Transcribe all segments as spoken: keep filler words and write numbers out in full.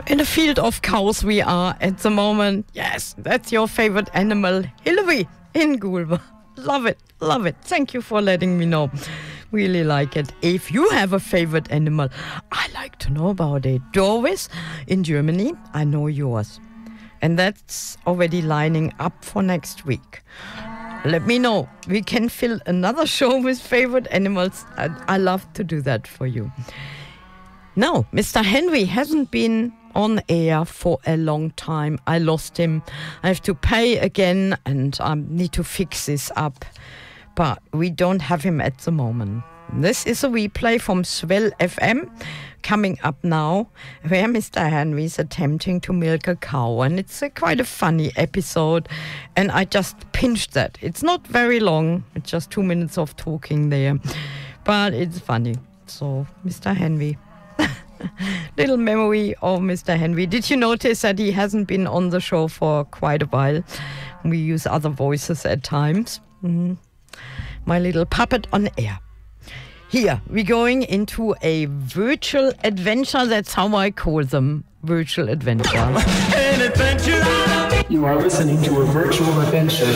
In a field of cows we are at the moment. Yes, that's your favorite animal, Hillary in Gulva. Love it, love it. Thank you for letting me know. Really like it. If you have a favorite animal, I like to know about it. Doris in Germany, I know yours. And that's already lining up for next week. Let me know. We can fill another show with favorite animals. I, I love to do that for you. Now, Mister Henry hasn't been on air for a long time. I lost him. I have to pay again and I need to fix this up. But we don't have him at the moment. This is a replay from Swell F M coming up now, where Mister Henry is attempting to milk a cow. And it's a quite a funny episode. And I just pinched that. It's not very long. It's just two minutes of talking there. But it's funny. So, Mister Henry. Little memory of Mister Henry. Did you notice that he hasn't been on the show for quite a while? We use other voices at times. Mm-hmm. My little puppet on air. Here, we're going into a virtual adventure. That's how I call them. Virtual adventure. An adventure. You are listening to a virtual adventure.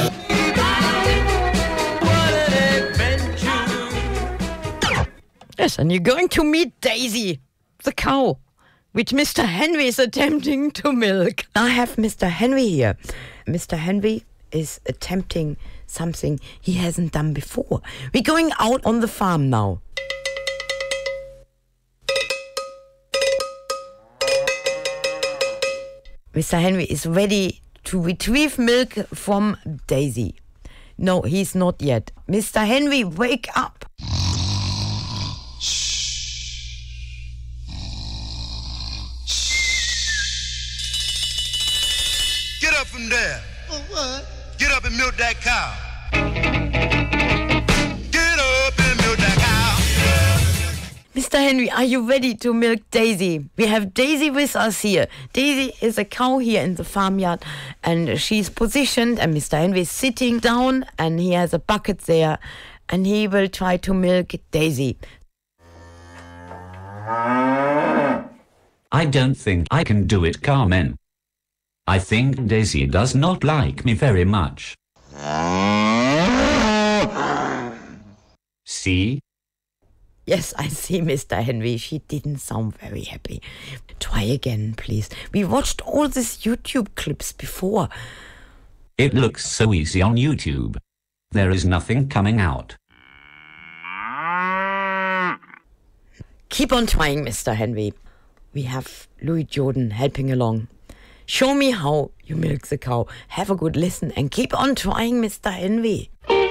What an adventure. Yes, and you're going to meet Daisy, the cow, which Mister Henry is attempting to milk. I have Mister Henry here. Mister Henry is attempting something he hasn't done before. We're going out on the farm now. Mister Henry is ready to retrieve milk from Daisy. No, he's not yet. Mister Henry, wake up! Get up from there. Oh, what? Get up and milk that cow. Get up and milk that cow. Mister Henry, are you ready to milk Daisy? We have Daisy with us here. Daisy is a cow here in the farmyard and she's positioned and Mister Henry is sitting down and he has a bucket there and he will try to milk Daisy. I don't think I can do it, Carmen. I think Daisy does not like me very much. See? Yes, I see, Mister Henry. She didn't sound very happy. Try again, please. We watched all these YouTube clips before. It looks so easy on YouTube. There is nothing coming out. Keep on trying, Mister Henry. We have Louis Jordan helping along. Show me how you milk the cow. Have a good listen and keep on trying, Mister Henry.